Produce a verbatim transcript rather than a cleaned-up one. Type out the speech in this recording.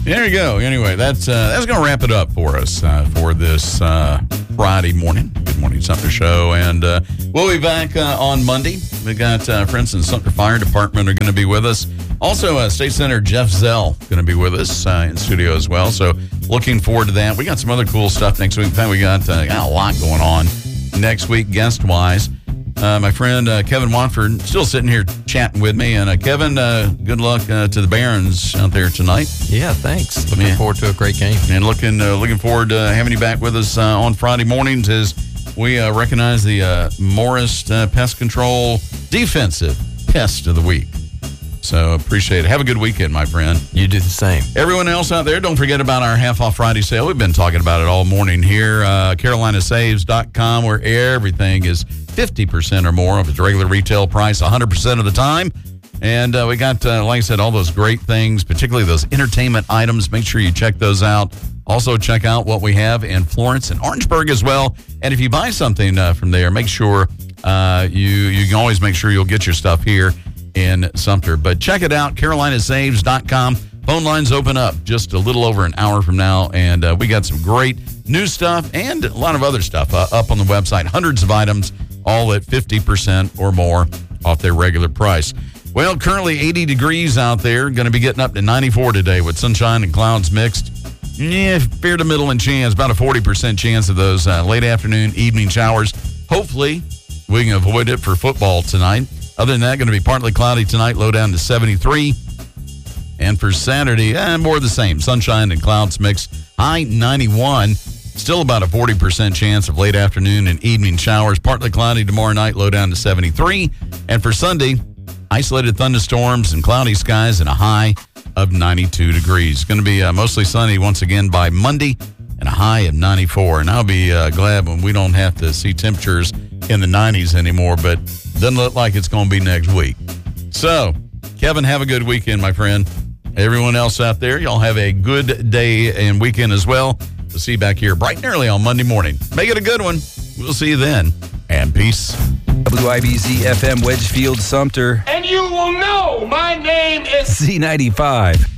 There you go. Anyway, that's uh, that's going to wrap it up for us uh, for this uh, Friday morning. Good Morning Sumter show. And uh, we'll be back uh, on Monday. We got uh, friends in Sumter Fire Department are going to be with us. Also, uh, State Senator Jeff Zell going to be with us uh, in studio as well. So looking forward to that. We got some other cool stuff next week. In fact, we got, uh, got a lot going on next week guest-wise. Uh, my friend uh, Kevin Watford still sitting here chatting with me. And uh, Kevin, uh, good luck uh, to the Barons out there tonight. Yeah, thanks. Looking yeah. forward to a great game. And looking uh, looking forward to having you back with us uh, on Friday mornings as we uh, recognize the uh, Morris uh, Pest Control Defensive Pest of the Week. So appreciate it. Have a good weekend, my friend. You do the same. Everyone else out there, don't forget about our half-off Friday sale. We've been talking about it all morning here. Uh, Carolina Saves dot com, where everything is fifty percent or more of its regular retail price one hundred percent of the time. And uh, we got, uh, like I said, all those great things, particularly those entertainment items. Make sure you check those out. Also, check out what we have in Florence and Orangeburg as well. And if you buy something uh, from there, make sure uh, you, you can always make sure you'll get your stuff here in Sumter. But check it out, Carolina Saves dot com. Phone lines open up just a little over an hour from now, and uh, we got some great new stuff and a lot of other stuff uh, up on the website. Hundreds of items, all at fifty percent or more off their regular price. Well, currently eighty degrees out there. Going to be getting up to ninety-four today with sunshine and clouds mixed. Yeah, fair to middle and chance, about a forty percent chance of those uh, late afternoon, evening showers. Hopefully, we can avoid it for football tonight. Other than that, going to be partly cloudy tonight, low down to seventy-three. And for Saturday, eh, more of the same. Sunshine and clouds mixed, high ninety-one. Still about a forty percent chance of late afternoon and evening showers. Partly cloudy tomorrow night, low down to seventy-three. And for Sunday, isolated thunderstorms and cloudy skies and a high of ninety-two degrees. Going to be uh, mostly sunny once again by Monday and a high of ninety-four. And I'll be uh, glad when we don't have to see temperatures in the nineties anymore, but doesn't look like it's going to be next week. So, Kevin, have a good weekend, my friend. Everyone else out there, y'all have a good day and weekend as well. We'll see you back here bright and early on Monday morning. Make it a good one. We'll see you then. And peace. W I B Z F M Wedgefield Sumter. And you will know my name is Z ninety-five.